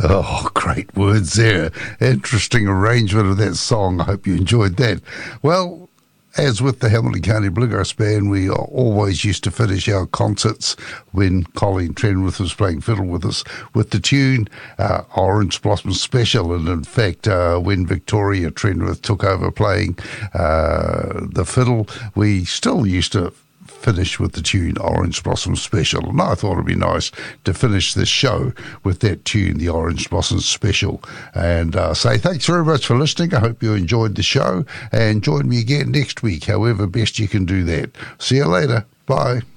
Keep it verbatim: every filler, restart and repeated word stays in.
Oh, great words there. Interesting arrangement of that song. I hope you enjoyed that. Well, as with the Hamilton County Bluegrass Band, we always used to finish our concerts when Colleen Trenwith was playing fiddle with us with the tune uh, Orange Blossom Special. And in fact, uh, when Victoria Trenwith took over playing uh, the fiddle, we still used to finish with the tune Orange Blossom Special. And I thought it'd be nice to finish this show with that tune, the Orange Blossom Special. And uh, say thanks very much for listening. I hope you enjoyed the show, and join me again next week, however best you can do that. See you later. Bye.